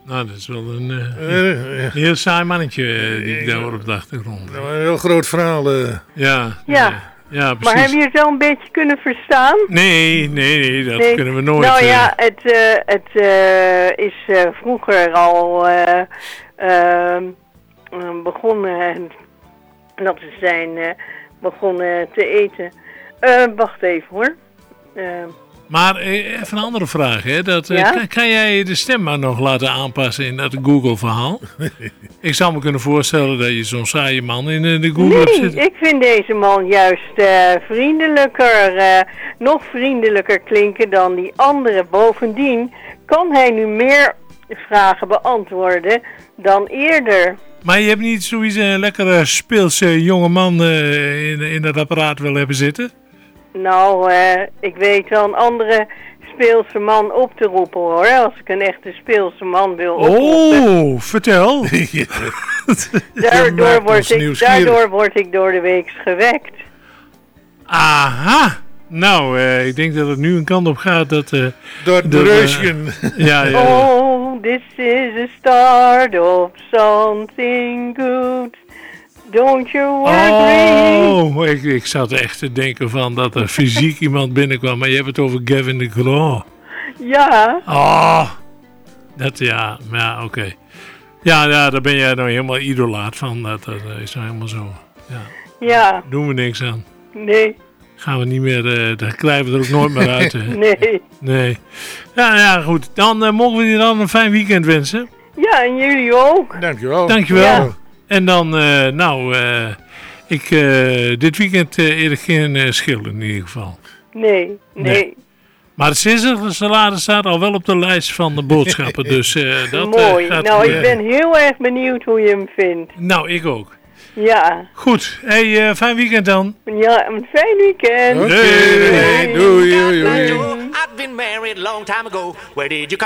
Nou, dat is wel een heel saai mannetje die ik daar hoor op de achtergrond. Nou, een heel groot verhaal. Ja. Ja, precies. Maar hebben je het wel een beetje kunnen verstaan? Nee, dat kunnen we nooit. Nou ja, het is vroeger al begonnen, dat ze zijn begonnen te eten. Wacht even hoor. Maar even een andere vraag. Hè? Ja? Kan jij de stem maar nog laten aanpassen in dat Google-verhaal? Ik zou me kunnen voorstellen dat je zo'n saaie man in de Google hebt zitten. Nee, ik vind deze man juist vriendelijker, nog vriendelijker klinken dan die andere. Bovendien kan hij nu meer vragen beantwoorden dan eerder. Maar je hebt niet zoiets een lekkere speelse jonge man in dat apparaat willen hebben zitten? Nou, ik weet wel een andere speelse man op te roepen hoor. Als ik een echte speelse man wil oproepen. Oh, vertel. Daardoor word ik door de week gewekt. Nou, ik denk dat het nu een kant op gaat dat... door de reusjen. Ja. Oh, this is the start of something good. Don't you worry. Ik zat echt te denken van dat er fysiek iemand binnenkwam. Maar je hebt het over Gavin DeGraw. Ja. Oké. Ja, daar ben jij nou helemaal idolaat van. Dat is nou helemaal zo. Ja. Doen we niks aan. Nee. Gaan we niet meer, daar krijgen we er ook nooit meer uit. Nee. Ja, goed. Dan mogen we je dan een fijn weekend wensen. Ja, en jullie ook. Dankjewel. Ja. En dan, dit weekend eet geen schil in ieder geval. Nee. Maar het salade staat al wel op de lijst van de boodschappen, dus dat mooi. gaat... Ik ben heel erg benieuwd hoe je hem vindt. Nou, ik ook. Ja. Goed, fijn weekend dan. Ja, een fijn weekend. Oké, doei. I've been married a long time ago. Where did you come